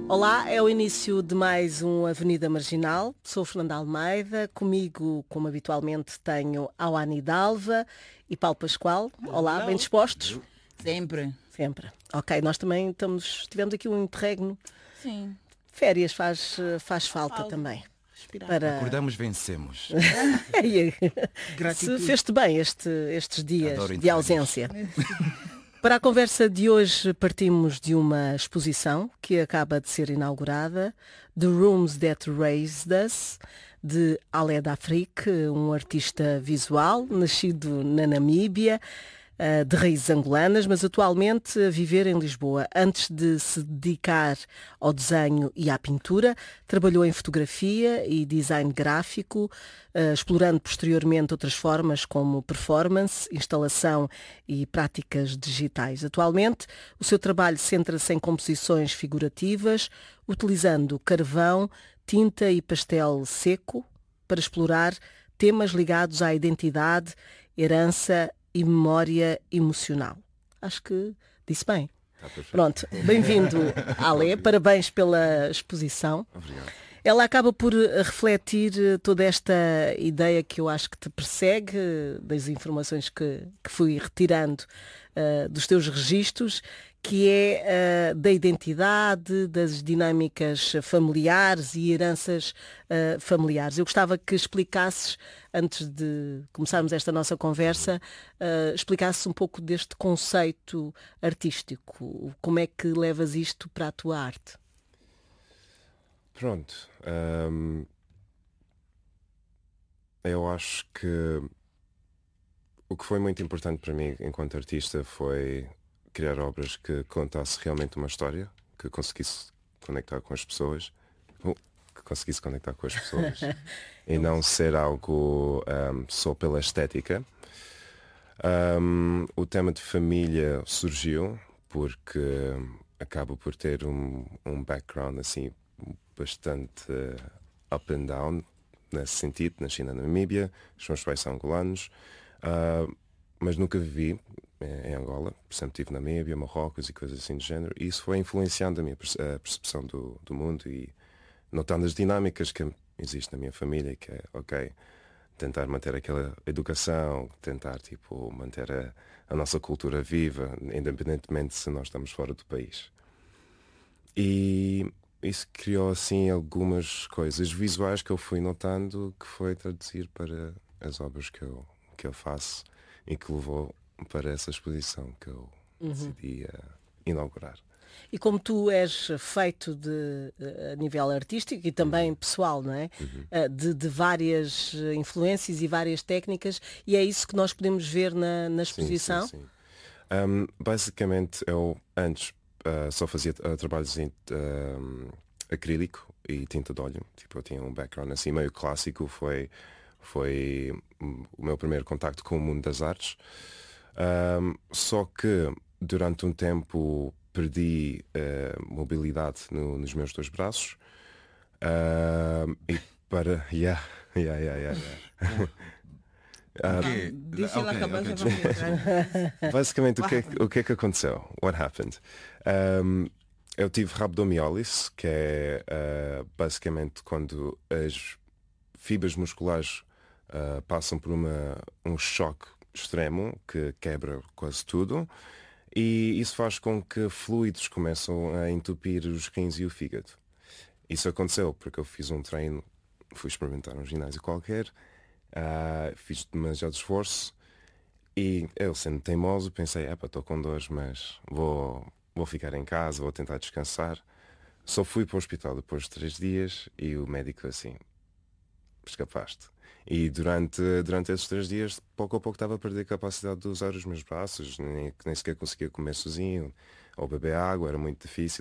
Olá, é o início de mais um Avenida Marginal. Sou Fernanda Almeida, comigo, como habitualmente, tenho Auani Dalva e Paulo Pascoal. Olá, bem dispostos? Sempre. Sempre. Ok, nós também tivemos aqui um interregno. Sim. Férias faz falta também. Respirar. Acordamos, vencemos. Se Gratitude. fez-te bem estes dias Adoro de interregnos. ausência. Para a conversa de hoje partimos de uma exposição que acaba de ser inaugurada, The Rooms That Raised Us, de Aled Afrique, um artista visual, nascido na Namíbia, de raízes angolanas, mas atualmente a viver em Lisboa. Antes de se dedicar ao desenho e à pintura, trabalhou em fotografia e design gráfico, explorando posteriormente outras formas como performance, instalação e práticas digitais. Atualmente, o seu trabalho centra-se em composições figurativas, utilizando carvão, tinta e pastel seco para explorar temas ligados à identidade, herança e memória emocional. Acho que disse bem. Pronto, bem-vindo, Ale, parabéns pela exposição. Obrigado. Ela acaba por refletir toda esta ideia que eu acho que te persegue, das informações que fui retirando dos teus registros, que é da identidade, das dinâmicas familiares e heranças familiares. Eu gostava que explicasses, antes de começarmos esta nossa conversa, explicasses um pouco deste conceito artístico. Como é que levas isto para a tua arte? Pronto. Eu acho que o que foi muito importante para mim enquanto artista foi criar obras que contasse realmente uma história, que conseguisse conectar com as pessoas, e não ser algo só pela estética. O tema de família surgiu porque acabo por ter um background assim bastante up and down nesse sentido. Nasci na Namíbia, os meus pais são angolanos, mas nunca vivi em Angola, sempre estive na Namíbia, Marrocos e coisas assim do género, e isso foi influenciando a minha percepção do mundo e notando as dinâmicas que existem na minha família, que é, ok, tentar manter aquela educação, tentar manter a nossa cultura viva, independentemente se nós estamos fora do país. E isso criou assim algumas coisas visuais que eu fui notando, que foi traduzir para as obras que eu faço e que levou para essa exposição que eu decidi inaugurar. E como tu és feito a nível artístico e também pessoal, não é? De várias influências e várias técnicas, e é isso que nós podemos ver na exposição? Sim. Basicamente, eu antes só fazia trabalhos em acrílico e tinta de óleo. Eu tinha um background assim meio clássico, foi o meu primeiro contacto com o mundo das artes. Só que durante um tempo perdi mobilidade nos meus dois braços. E para... Yeah. Deixa ela acabar já vamos entrar. Basicamente, o que é que aconteceu? What happened? Eu tive rabdomiólise, que é basicamente quando as fibras musculares passam por um choque extremo que quebra quase tudo, e isso faz com que fluidos começam a entupir os rins e o fígado. Isso aconteceu porque eu fiz um treino, fui experimentar um ginásio qualquer, fiz demasiado esforço e eu, sendo teimoso, pensei, estou com dores, mas vou ficar em casa, vou tentar descansar. Só fui para o hospital depois de 3 dias e o médico assim, escapaste. E durante esses 3 dias, pouco a pouco estava a perder a capacidade de usar os meus braços, nem sequer conseguia comer sozinho ou beber água, era muito difícil.